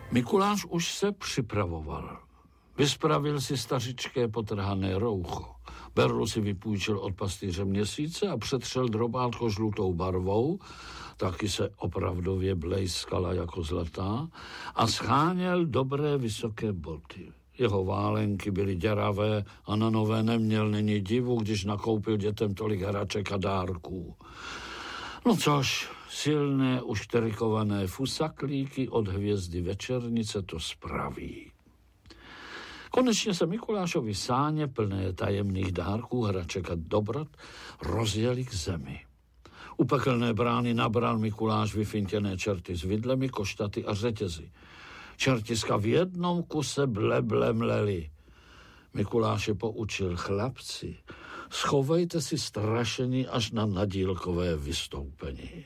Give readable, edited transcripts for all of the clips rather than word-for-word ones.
Mikuláš už se připravoval. Vyspravil si stařičké potrhané roucho. Berlu si vypůjčil od pastýře Měsíce a přetřel drobátko žlutou barvou, taky se opravdově blejskala jako zlatá, a scháněl dobré vysoké boty. Jeho válenky byly děravé a na nové neměl není divu, když nakoupil dětem tolik hraček a dárků. No což, silné ušterikované fusaklíky od hvězdy večernice to spraví. Konečně se Mikulášovi sáně plné tajemných dárků, hraček a dobrot rozjeli k zemi. U pekelné brány nabral Mikuláš vyfintěné čerty s vidlemi, koštaty a řetězy. Čertiska v jednom kuse bleble mleli. Mikuláš je poučil: chlapci, schovejte si strašení až na nadílkové vystoupení.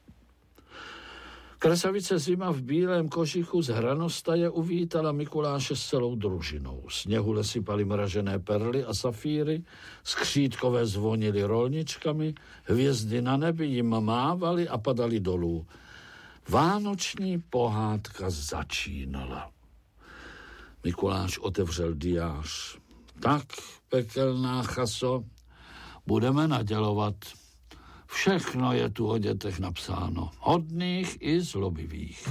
Krasavice Zima v bílém kožichu z hranostaje uvítala Mikuláše s celou družinou. Sněhule sypaly mražené perly a safíry, skřítkové zvonily rolničkami, hvězdy na nebi jim mávaly a padaly dolů. Vánoční pohádka začínala. Mikuláš otevřel diář. Tak, pekelná chaso, budeme nadělovat. Všechno je tu o dětech napsáno, hodných i zlobivých.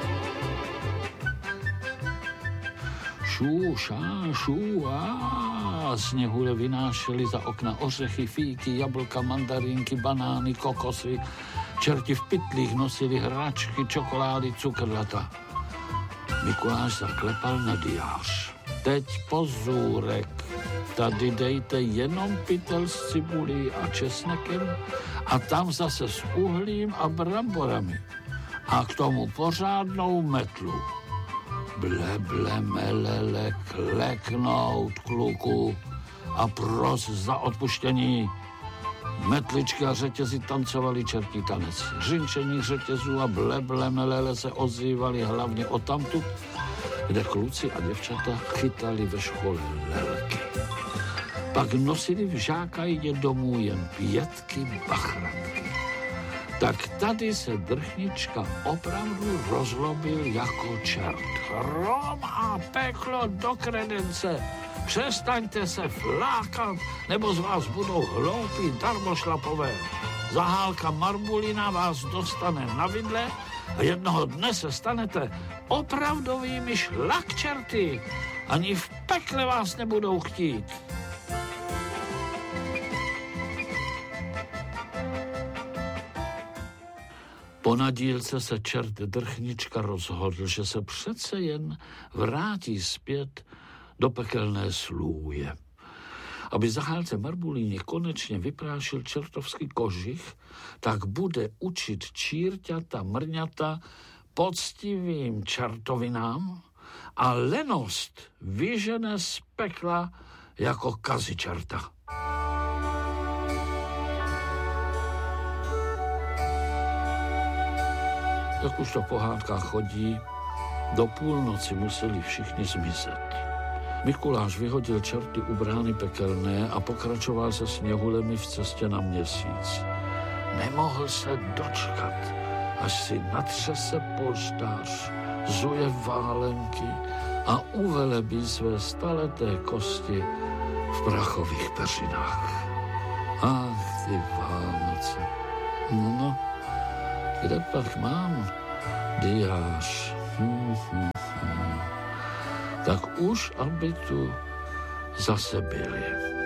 Šu, ša, šu, a sněhule vynášeli za okna ořechy, fíky, jablka, mandarínky, banány, kokosy. Čerti v pytlích nosili hračky, čokolády, cukrlata. Mikuláš zaklepal na diář. Teď pozůrek. Tady dejte jenom pytel s cibulí a česnekem a tam zase s uhlím a bramborami. A k tomu pořádnou metlu. Bleble, melele, kleknout, kluku a pros za odpuštění. Metličky a řetězy tancovali čertí tanec. Řinčení řetězů a bleble, melele se ozývali hlavně odtamtud, kde kluci a děvčata chytali ve škole lelky. Pak nosili v žákajdě domů jen pětky bachranky. Tak tady se Drchnička opravdu rozlobil jako čert. Hrom a peklo do kredence. Přestaňte se flákat, nebo z vás budou hloupí darmošlapové. Zahálka Marbulina vás dostane na vidle a jednoho dne se stanete opravdovými šlakčerty. Ani v pekle vás nebudou chtít. Po nadílce se čert Drchnička rozhodl, že se přece jen vrátí zpět do pekelné slůje. Aby Zahálce Marbulíně konečně vyprášil čertovský kožich, tak bude učit čírťata mrňata poctivým čertovinám a lenost vyžene z pekla jako kazičerta. Jak už to v pohádkách chodí, do půlnoci museli všichni zmizet. Mikuláš vyhodil čerty u brány pekelné a pokračoval se sněhulemi v cestě na Měsíc. Nemohl se dočkat, až si natřese polštář, zuje válenky a uvelebí své staleté kosti v prachových peřinách. Ach, ty Vánoce. No, kde pak mám diář? Tak už aby tu zase byli.